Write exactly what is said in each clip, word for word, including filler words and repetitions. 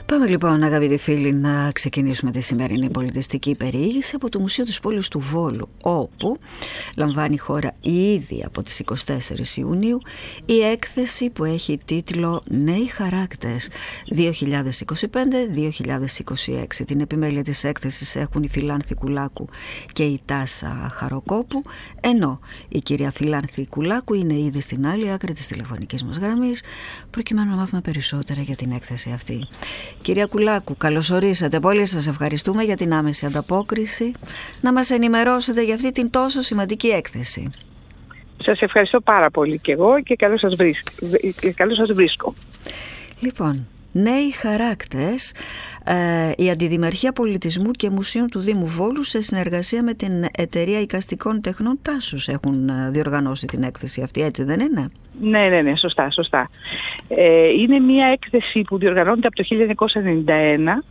Πάμε λοιπόν, αγαπητοί φίλοι, να ξεκινήσουμε τη σημερινή πολιτιστική περιήγηση από το Μουσείο της Πόλης του Βόλου, όπου λαμβάνει χώρα ήδη από τις εικοστή τέταρτη Ιουνίου η έκθεση που έχει τίτλο «Νέοι χαράκτες δύο χιλιάδες είκοσι πέντε δύο χιλιάδες είκοσι έξι». Την επιμέλεια της έκθεσης έχουν η Φιλάνθη Κουλάκου και η Τάσα Χαροκόπου, ενώ η κυρία Φιλάνθη Κουλάκου είναι ήδη στην άλλη άκρη της τηλεφωνικής μας γραμμής, προκειμένου να μάθουμε περισσότερα για την έκθεση αυτή. Κυρία Κουλάκου, καλώς ορίσατε. Πολύ σας ευχαριστούμε για την άμεση ανταπόκριση να μας ενημερώσετε για αυτή την τόσο σημαντική έκθεση. Σας ευχαριστώ πάρα πολύ και εγώ και καλώς σας, βρίσκ... καλώς σας βρίσκω. Λοιπόν, νέοι χαράκτες, ε, η Αντιδημαρχία Πολιτισμού και Μουσείων του Δήμου Βόλου σε συνεργασία με την Εταιρεία Εικαστικών Τεχνών Τάσους έχουν διοργανώσει την έκθεση αυτή, έτσι δεν είναι? Ναι, ναι, ναι, σωστά, σωστά. Ε, είναι μια έκθεση που διοργανώνεται από το χίλια εννιακόσια ενενήντα ένα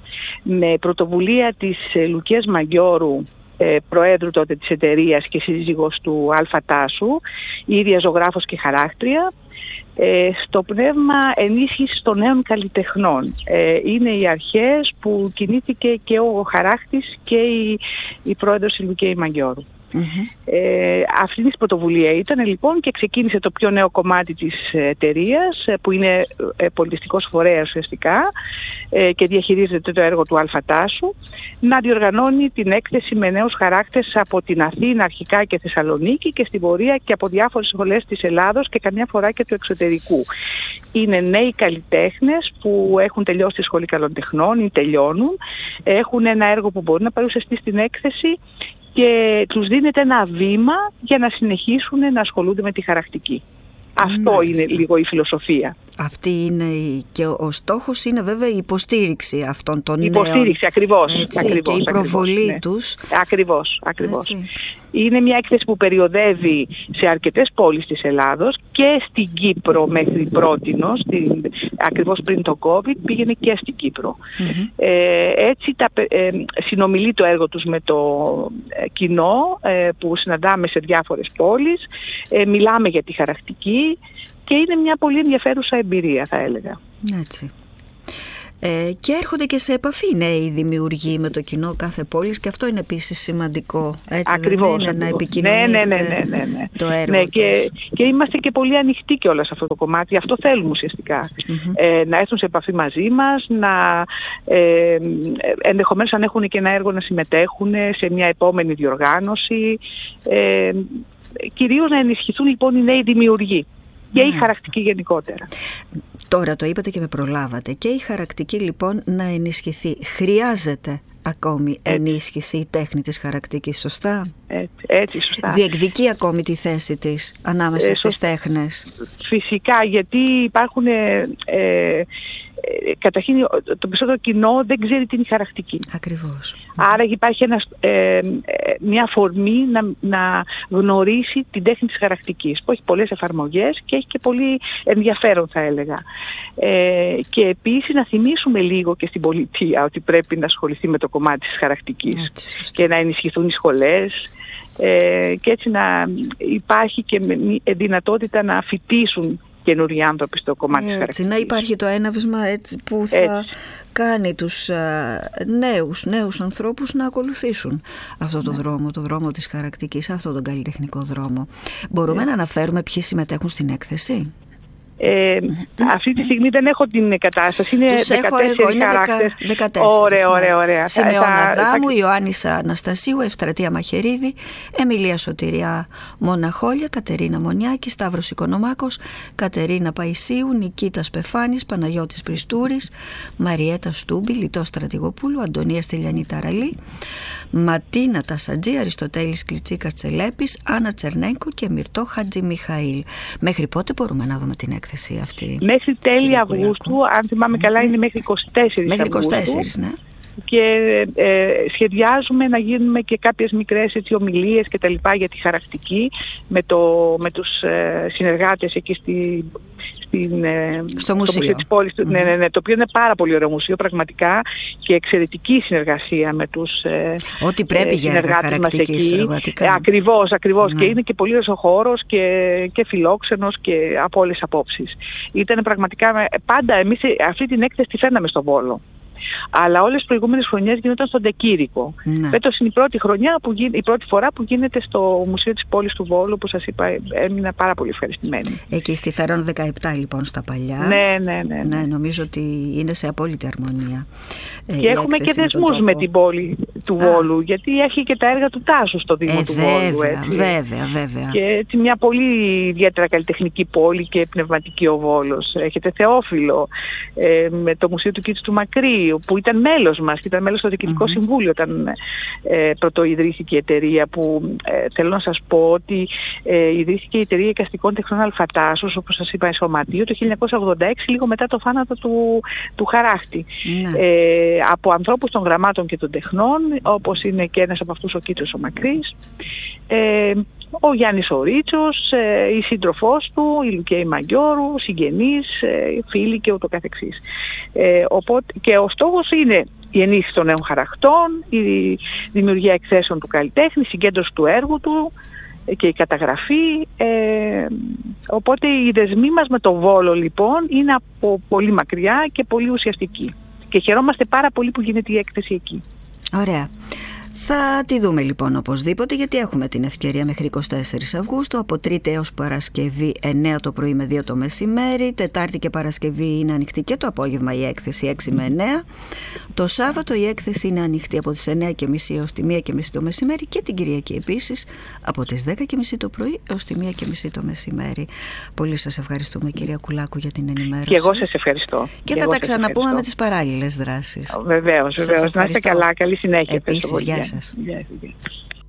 με πρωτοβουλία της Λουκίας Μαγκιώρου, ε, προέδρου τότε της εταιρείας και σύζυγος του Αλφα Τάσου, η ίδια ζωγράφος και χαράκτρια, ε, στο πνεύμα ενίσχυσης των νέων καλλιτεχνών. Ε, είναι οι αρχές που κινήθηκε και ο χαράκτης και η, η πρόεδρος η Λουκία Μαγκιώρου. Mm-hmm. Ε, αυτή η πρωτοβουλία ήταν λοιπόν και ξεκίνησε το πιο νέο κομμάτι της εταιρείας, που είναι ε, πολιτιστικός φορέας ουσιαστικά, ε, και διαχειρίζεται το έργο του Αλφα Τάσου, να διοργανώνει την έκθεση με νέους χαράκτες από την Αθήνα αρχικά και Θεσσαλονίκη και στην πορεία και από διάφορες σχολές της Ελλάδος και καμιά φορά και του εξωτερικού. Είναι νέοι καλλιτέχνες που έχουν τελειώσει τη Σχολή Καλών Τεχνών ή τελειώνουν, έχουν ένα έργο που μπορεί να παρουσιαστεί στην έκθεση και τους δίνεται ένα βήμα για να συνεχίσουν να ασχολούνται με τη χαρακτική. Αυτό Μάλιστα. είναι λίγο η φιλοσοφία. Αυτή είναι η... και ο στόχος είναι βέβαια η υποστήριξη αυτών των νέων. Υποστήριξη, ακριβώς. Έτσι, ακριβώς και η προβολή ακριβώς, ναι. τους. Ακριβώς, ακριβώς. Είναι μια έκθεση που περιοδεύει σε αρκετές πόλεις της Ελλάδος και στην Κύπρο μέχρι πρότινος, στην, ακριβώς πριν το COVID, πήγαινε και στην Κύπρο. Mm-hmm. Ε, έτσι τα, ε, συνομιλεί το έργο τους με το κοινό ε, που συναντάμε σε διάφορες πόλεις, ε, μιλάμε για τη χαρακτική και είναι μια πολύ ενδιαφέρουσα εμπειρία, θα έλεγα. Έτσι. Ε, και έρχονται και σε επαφή νέοι δημιουργοί με το κοινό κάθε πόλης και αυτό είναι επίσης σημαντικό. Έτσι, ακριβώς, δεν είναι ακριβώς. να επικοινωνείτε ναι, ναι, ναι, ναι, ναι. το έργο ναι, τους. Και, και είμαστε και πολύ ανοιχτοί κιόλας σε αυτό το κομμάτι. Αυτό θέλουμε ουσιαστικά. Mm-hmm. Ε, να έρθουν σε επαφή μαζί μας, να ε, ενδεχομένως αν έχουν και ένα έργο να συμμετέχουν σε μια επόμενη διοργάνωση. Ε, κυρίως να ενισχυθούν λοιπόν οι νέοι δημιουργοί. Και η χαρακτική γενικότερα. Τώρα το είπατε και με προλάβατε. Και η χαρακτική λοιπόν να ενισχυθεί. Χρειάζεται ακόμη έτσι. ενίσχυση η τέχνη της χαρακτικής, σωστά? Έτσι, έτσι σωστά. Διεκδικεί ακόμη τη θέση της ανάμεσα ε, στις τέχνες. Φυσικά, γιατί υπάρχουν... Ε, ε, καταρχήν το περισσότερο κοινό δεν ξέρει τι είναι η χαρακτική. Ακριβώς. Άρα υπάρχει ένας, ε, μια αφορμή να, να γνωρίσει την τέχνη της χαρακτικής, που έχει πολλές εφαρμογές και έχει και πολύ ενδιαφέρον, θα έλεγα. Ε, και επίσης να θυμίσουμε λίγο και στην πολιτεία ότι πρέπει να ασχοληθεί με το κομμάτι της χαρακτικής. Έτσι, και να ενισχυθούν οι σχολές ε, και έτσι να υπάρχει και δυνατότητα να φοιτήσουν καινούριοι άνθρωποι στο κομμάτι της χαρακτικής. Να υπάρχει το έναυσμα έτσι, που θα έτσι. κάνει τους α, νέους, νέους ανθρώπους να ακολουθήσουν αυτό το ναι. δρόμο, το δρόμο της χαρακτικής, αυτό τον καλλιτεχνικό δρόμο. Μπορούμε ναι. να αναφέρουμε ποιοι συμμετέχουν στην έκθεση? Ε, αυτή τη στιγμή δεν έχω την κατάσταση. Είναι τους δεκατέσσερις έχω εγώ, είναι χαράκτες. δεκατέσσερις. Ωραία, ωραία, ωραία. Σημεώνα Δάμου, θα... Ιωάννησα Αναστασίου, Ευστρατεία Μαχαιρίδη, Εμιλία Σωτηριά Μοναχόλια, Κατερίνα Μονιάκη, Σταύρος Οικονομάκος, Κατερίνα Παϊσίου, Νικήτας Πεφάνης, Παναγιώτης Πριστούρης, Μαριέτα Στούμπη, Λιτός Στρατηγοπούλου, Αντωνία Στυλιανή Ταραλή, Ματίνα Τασαντζή, Αριστοτέλης Κλιτσίκας Τσελέπης, Άννα Τσερνέγκο και Μυρτό Χατζη Μιχαήλ. Μέχρι πότε μπορούμε να δούμε την έκθεση αυτή? Μέχρι τέλη Αυγούστου, αν θυμάμαι καλά, είναι μέχρι είκοσι τέσσερις μέχρι Αυγούστου. είκοσι τέσσερις, ναι. Και ε, σχεδιάζουμε να γίνουμε και κάποιες μικρές έτσι, ομιλίες και τα λοιπά για τη χαρακτική με, το, με τους ε, συνεργάτες εκεί στη, στην, στο, στο μουσείο, μουσείο της πόλης. Mm-hmm. Ναι, ναι, ναι, το οποίο είναι πάρα πολύ ωραίο μουσείο πραγματικά και εξαιρετική συνεργασία με τους Ό,τι πρέπει για έργα χαρακτικής πραγματικά. Ε, ακριβώς, ακριβώς. Ναι. Και είναι και πολύ ωραίος ο χώρος και, και φιλόξενος και από όλες τις απόψεις. Ήταν πραγματικά, πάντα εμείς αυτή την έκθεση τη φέρναμε στο Βόλο. Αλλά όλες τις προηγούμενες χρονιές γινόταν στον Τεκήρικο. Ναι. Φέτος είναι η πρώτη, χρονιά που γι... η πρώτη φορά που γίνεται στο Μουσείο της Πόλης του Βόλου, που σας είπα, έμεινα πάρα πολύ ευχαριστημένη. Εκεί στη Φερών δεκαεπτά λοιπόν στα παλιά. Ναι, ναι, ναι, ναι. Ναι, νομίζω ότι είναι σε απόλυτη αρμονία. Και έχουμε και δεσμούς με, με την πόλη του Α. Βόλου, γιατί έχει και τα έργα του Τάσου στο Δήμο ε, του βέβαια, Βόλου. Έτσι. Βέβαια, βέβαια. Και έτσι μια πολύ ιδιαίτερα καλλιτεχνική πόλη και πνευματική ο Βόλος. Έχετε Θεόφιλο, ε, με το Μουσείο του Κίτσου του Μακρύ, που ήταν μέλος μας, ήταν μέλος στο Διοικητικό mm-hmm. Συμβούλιο όταν ε, πρωτοειδρύθηκε η εταιρεία, που ε, θέλω να σας πω ότι ε, ιδρύθηκε η εταιρεία εικαστικών τεχνών Αλφατάσος, όπως σας είπα, σωματείο, το χίλια εννιακόσια ογδόντα έξι, λίγο μετά το θάνατο του, του Χαράχτη. Mm-hmm. Ε, από ανθρώπους των γραμμάτων και των τεχνών, όπως είναι και ένας από αυτούς ο Κίτσος ο Μακρύς, ε, ο Γιάννης ο Ρίτσος, η σύντροφός του, η Λουκία η Μαγιώρου, συγγενείς, φίλοι και ούτω καθεξής. Ε, οπότε, και ο στόχος είναι η ενίσχυση των νέων χαρακτών, η δημιουργία εκθέσεων του καλλιτέχνη, η συγκέντρωση του έργου του και η καταγραφή. Ε, οπότε οι δεσμοί μας με το Βόλο λοιπόν είναι από πολύ μακριά και πολύ ουσιαστικοί. Και χαιρόμαστε πάρα πολύ που γίνεται η έκθεση εκεί. Ωραία. Θα τη δούμε λοιπόν οπωσδήποτε, γιατί έχουμε την ευκαιρία μέχρι εικοστή τέταρτη Αυγούστου, από Τρίτη έως Παρασκευή εννέα το πρωί με δύο το μεσημέρι. Τετάρτη και Παρασκευή είναι ανοιχτή και το απόγευμα η έκθεση έξι με εννέα. Το Σάββατο η έκθεση είναι ανοιχτή από τις εννέα και μισή έως τη μία και μισή το μεσημέρι, και την Κυριακή επίσης από τις δέκα και μισή το πρωί έως τη μία και μισή το μεσημέρι. Πολύ σας ευχαριστούμε, κυρία Κουλάκου, για την ενημέρωση. Και εγώ σας ευχαριστώ. Και, και θα τα ξαναπούμε ευχαριστώ. με τις παράλληλες δράσεις. Βεβαίως, βεβαίως. Να είστε καλά, καλή συνέχεια. Επίσης, γεια σας. Γεια σας.